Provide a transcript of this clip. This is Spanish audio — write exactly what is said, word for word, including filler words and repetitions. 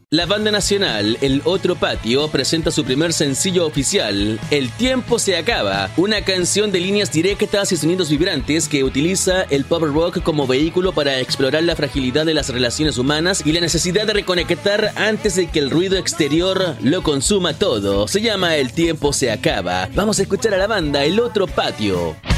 La banda nacional El Otro Patio presenta su primer sencillo oficial, El Tiempo Se Acaba, una canción de líneas directas y sonidos vibrantes que utiliza el pop rock como vehículo para explorar la fragilidad de las relaciones humanas y la necesidad de reconectar antes de que el ruido exterior lo consuma todo. Se llama El Tiempo Se Acaba. Vamos a escuchar a la banda El Otro Patio.